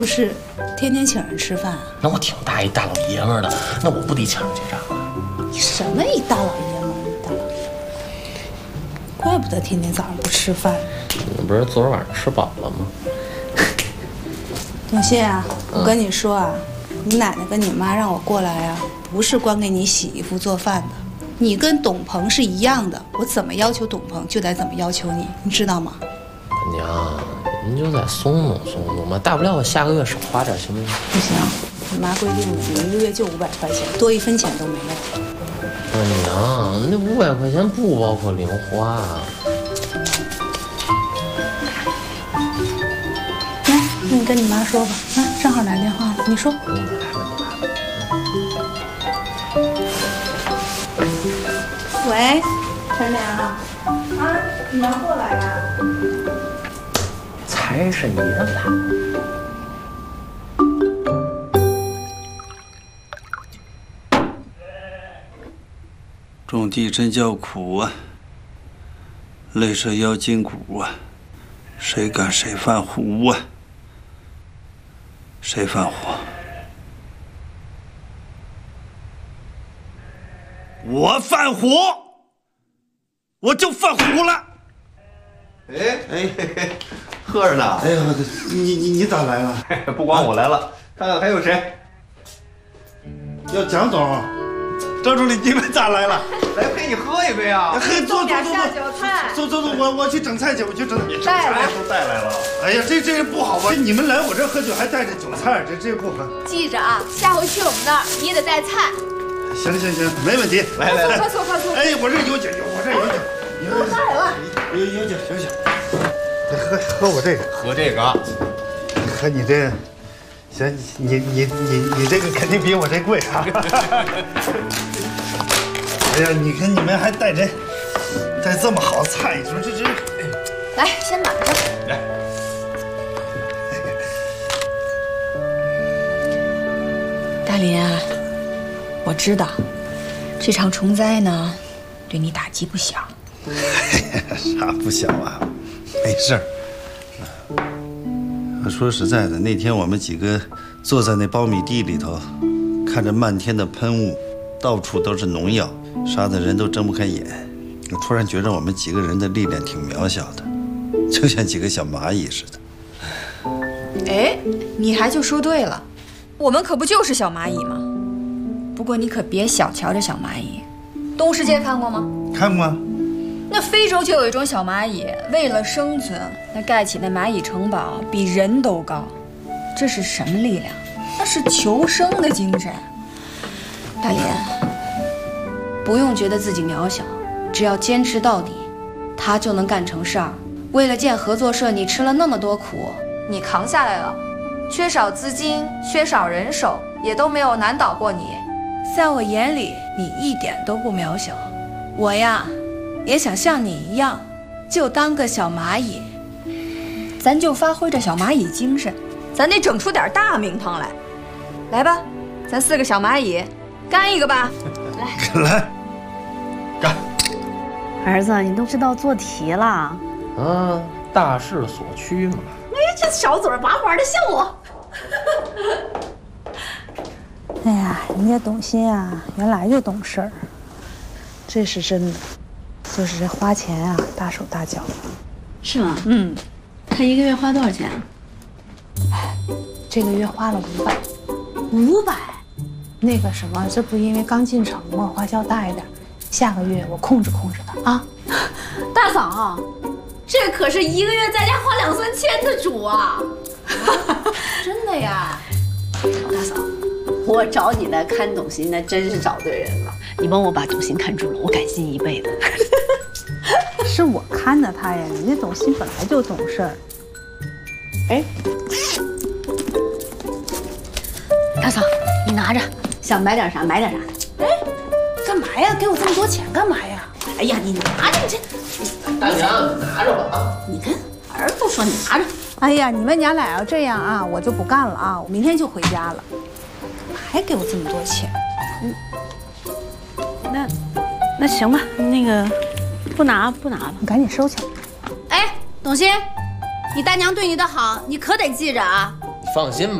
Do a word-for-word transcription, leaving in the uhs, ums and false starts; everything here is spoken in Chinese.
不是天天请人吃饭啊？ 那我挺大一大老爷们儿的，那我不得抢着结账啊？ 你什么一大老爷们儿，一大老爷们儿，怪不得天天早上不吃饭。 你不是昨儿晚上吃饱了吗？ 董欣啊，我跟你说啊，你奶奶跟你妈让我过来啊，不是光给你洗衣服做饭的。你跟董鹏是一样的，我怎么要求董鹏就得怎么要求你，你知道吗？ 娘，您就再松动松动吧，大不了我下个月少花点，行不行？ 不行，你妈规定了，你一个月就五百块钱，多一分钱都没有。 不是娘，那五百块钱不包括零花啊。 来，那你跟你妈说吧，啊，正好来电话了，你说。喂，陈良啊，你要过来呀？ 财神爷来。 种地真叫苦啊，累舍腰筋骨啊，谁干谁犯糊啊？谁犯糊？我犯糊，我就犯糊了。 哎哎嘿嘿，喝着呢。 哎呀，你你你咋来了？ 不光我来了，看看还有谁？ 要蒋总，张助理，你们咋来了？ 来陪你喝一杯啊！ 嘿，坐坐点坐下酒菜。 坐坐坐，我我去整菜去，我去整。 带来都带来了。 哎呀，这这不好吧？你们来我这喝酒还带着酒菜，这这不合。 记着啊，下回去我们那儿你也得带菜。 行行行，没问题。 来来来， 快坐快坐。 哎，我这有酒，有我这有酒，有酒， 来了， 有有酒，有酒。喝喝我这个， 喝这个， 喝你这个，行，你你你你这个肯定比我这贵啊。哎呀，你看你们还带这带这么好菜，你说这这。 来，先满上。 来。 大林啊，我知道这场虫灾呢，对你打击不小。 啥不小啊，没事儿。说实在的，那天我们几个坐在那苞米地里头，看着漫天的喷雾，到处都是农药，杀的人都睁不开眼。我突然觉得我们几个人的力量挺渺小的，就像几个小蚂蚁似的。 哎，你还就说对了，我们可不就是小蚂蚁吗？不过你可别小瞧这小蚂蚁。动物世界看过吗？ 看过。 那非洲就有一种小蚂蚁，为了生存，那盖起那蚂蚁城堡比人都高。这是什么力量？那是求生的精神。大林，不用觉得自己渺小，只要坚持到底，他就能干成事儿。为了建合作社，你吃了那么多苦，你扛下来了。缺少资金，缺少人手，也都没有难倒过你。在我眼里，你一点都不渺小。我呀，也想像你一样，就当个小蚂蚁。咱就发挥着小蚂蚁精神，咱得整出点大名堂来。来吧，咱四个小蚂蚁，干一个吧！ 来，来，干！ 儿子，你都知道做题了？ 啊，大势所趋嘛。 哎呀，这小嘴巴巴的像我。 哎呀，人家董欣啊，原来就懂事儿，这是真的，就是这花钱啊，大手大脚的。 是吗？嗯。他一个月花多少钱啊？ 哎，这个月花了五百。 五百？ 那个什么，这不因为刚进城嘛，花销大一点。下个月我控制控制他啊。 大嫂，这可是一个月在家花两三千的主啊！真的呀，大嫂。我找你来看董欣，那真是找对人了。你帮我把董欣看住了，我感激一辈子。 是我看的他呀，人家董欣本来就懂事儿。 哎，大嫂，你拿着，想买点啥买点啥。 哎，干嘛呀？给我这么多钱干嘛呀？ 哎呀，你拿着，你这大娘，拿着吧啊！ 你跟儿子说，你拿着。 哎呀，你们娘俩要这样啊，我就不干了啊！我明天就回家了。还给我这么多钱？ 嗯，那那行吧，那个不拿不拿了， 你赶紧收起来。 哎，董欣，你大娘对你的好，你可得记着啊！ 放心吧。